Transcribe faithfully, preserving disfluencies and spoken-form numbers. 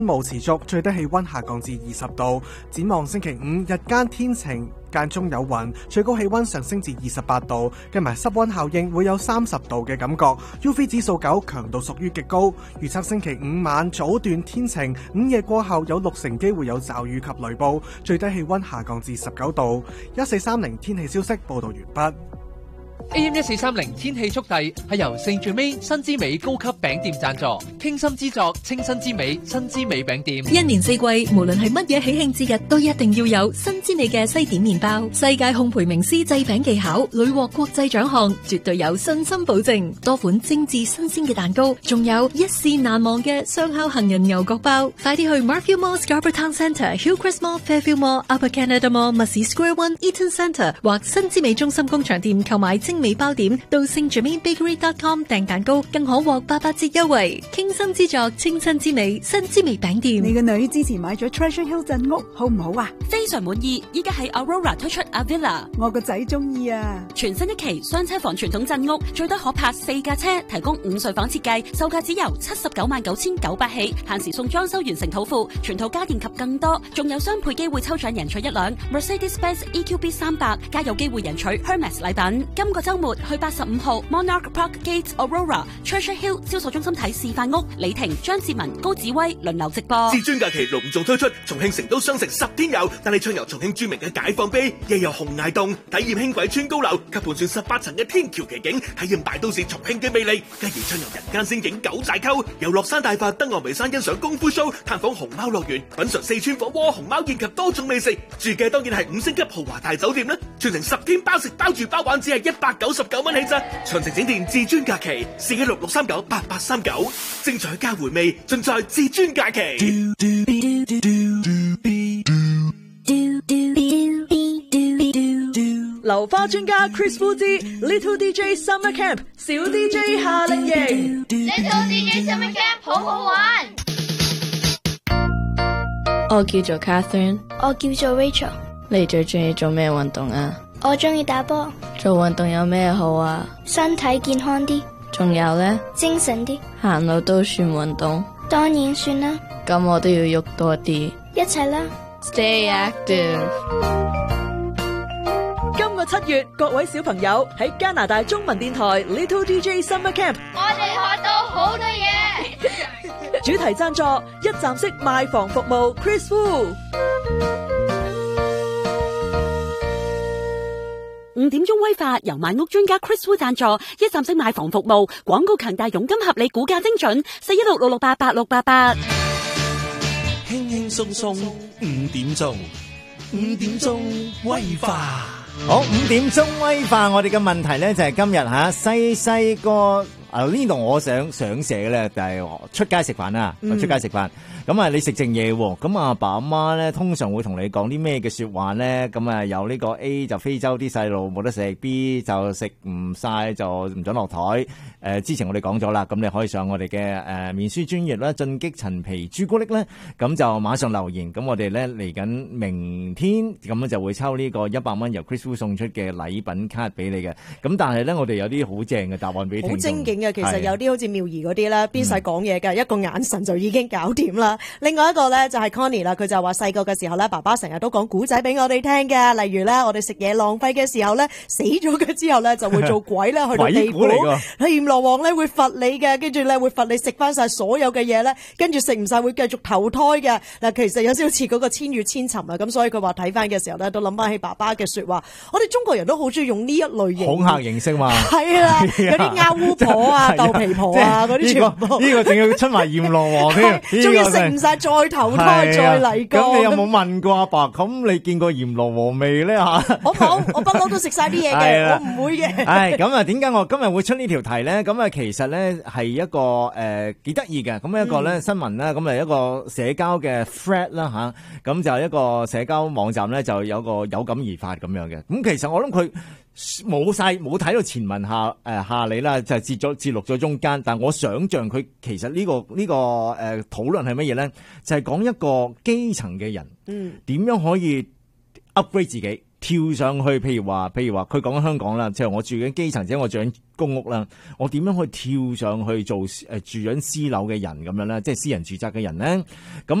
霧持續，最低氣溫下降至二十度。展望星期五，日間天晴，間中有雲，最高氣溫上升至二十八度，計埋濕溫效應會有三十度嘅感覺。U V 指數九，強度屬於極高。預測星期五晚早段天晴，午夜過後有六成機會有驟雨及雷暴，最低氣溫下降至十九度。一四三零天氣消息報道完畢。 A M 一四三零天氣速遞係由聖最美新之美高級餅店贊助，傾心之作清新之美新之美餅店。 一年四季，無論係乜嘢喜慶節日，都一定要有新之美嘅西點麵包。世界烘焙名師製餅技巧，屢獲國際獎項，絕對有信心保證。多款精緻新鮮嘅蛋糕，仲有一試難忘嘅雙烤杏仁牛角包。快啲去 Marfield Mall Scarborough Town Centre、Hillcrest Mall、Fairfield Mall、Upper Canada Mall、Mussey Square One、Eaton Centre 或新之美中心工場店購買精美包點，到 Saint Germain Bakery dot com 訂蛋糕，更可獲八八折優惠。傾心之作，清新之美，新之美餅店。 你個女之前買咗 Treasure Hill 鎮屋，好唔好啊？ 非常滿意，依家喺 Aurora 推出 Avila， 我個仔中意啊！ 全新一期雙車房傳統鎮屋，最多可泊四架車，提供五睡房設計，售價只由七十九萬九千九百起，限時送裝修完成土庫，全套家電及更多，仲有雙倍機會抽獎贏取一輛 Mercedes-Benz E Q B 三百，加有機會贏取 Hermes 禮品。今個週末去八十五號 Monarch Park Gate Aurora Treasure Hill 銷售中心睇示範屋，李婷、張志文、高子威輪流直播。 至尊假期隆重推出，重慶成都雙城十天遊，帶你暢遊重慶著名嘅解放碑，夜遊紅崖洞，體驗輕軌穿高樓及盤旋十八層嘅天橋奇景，體驗大都市重慶嘅魅力。繼而暢遊人間仙境九寨溝，遊樂山大佛、登岸眉山欣賞功夫 show， 探訪熊貓樂園，品嘗四川火鍋、熊貓宴及多種美食。住嘅當然係五星級豪華大酒店啦，全程十天包食包住包玩，只係一百九十九蚊起咋。詳情請電至尊假期四一六六三九八八三九，精彩加回味盡在至尊假期。 流花專家 Chris Fu 之 Little D J Summer Camp 小 D J 夏令營 Little D J Summer Camp 好好玩。 我叫做 Catherine， 我叫做 Rachel。 你最中意做咩運動啊？ 我中意打波。 做運動有咩好啊？ 身體健康啲。 仲有呢？ 精神啲。 行路都算運動？ 當然算啦。 咁我都要喐多啲。 一齊啦 ！Stay active。 今個七月，各位小朋友喺加拿大中文電台 Little D J Summer Camp， 我哋學到好多嘢。 主題贊助一站式賣房服務 Chris Fu。 五點鐘威化由買屋專家 Chris Wu 贊助，一站式買房服務，廣告強大，佣金合理，估價精準，四一六六六八八六八八。 輕輕鬆鬆五點鐘，五點鐘威化。 好，五點鐘威化，我哋嘅問題咧就係今日吓西西個啊呢度我想想寫嘅咧就係出街食飯啊，出街食飯。咁啊，你食剩嘢喎，咁阿爸阿媽咧通常會同你講啲咩嘅說話咧？咁啊，有呢個 A 就非洲啲細路冇得食 ，B 就食唔晒就唔准落台。誒、呃，之前我哋講咗啦，咁你可以上我哋嘅誒面書專頁啦，進擊陳皮朱古力咧，咁就馬上留言。咁我哋咧嚟緊明天咁樣就會抽呢個一百蚊由 Chris Wu 送出嘅禮品卡俾你嘅。咁但係咧，我哋有啲好正嘅答案俾聽眾。 好精警嘅，其實有啲好似妙儀嗰啲咧，邊使講嘢嘅，一個眼神就已經搞掂啦。另外一個咧就係 Connie 啦，佢就話細個嘅時候咧，爸爸成日都講古仔俾我哋聽嘅，例如咧我哋食嘢浪費嘅時候咧，死咗嘅之後咧就會做鬼咧去到地府，閻羅王咧會罰你嘅，跟住咧會罰你食翻晒所有嘅嘢咧，跟住食唔晒會繼續投胎嘅。嗱，其實有少少似嗰個千與千尋啊，咁所以佢話睇翻嘅時候咧都諗翻起爸爸嘅說話。我哋中國人都好中意用呢一類型恐嚇形式嘛， 係啦，有啲拗烏婆啊、豆皮婆啊嗰啲全部， 呢個仲要出埋閻羅王添， 仲要食唔晒再投胎再嚟過。 咁你有冇問過阿爸？咁你見過閻羅王未咧吓？ 我冇，我不嬲都食晒啲嘢嘅，我唔會嘅。 係咁啊？點解我今日會出呢條題咧？咁啊，其實咧係一個誒幾得意嘅，咁一個咧新聞啦，咁啊一個社交嘅 thread 啦吓，咁就一個社交網站咧就有個有感而發咁樣嘅。咁其實我諗佢冇晒冇睇到前文下誒下理啦，就係截咗截錄咗中間。但我想象佢其實呢、這個呢、這個誒討論係乜嘢咧？就係、是、講一個基層嘅人，嗯，點樣可以 upgrade 自己， 跳上去，譬如話，譬如話，佢講緊香港啦，即係我住緊基層，即係我住緊公屋啦，我點樣去跳上去做誒住緊私樓嘅人咁樣咧，即係私人住宅嘅人咧？咁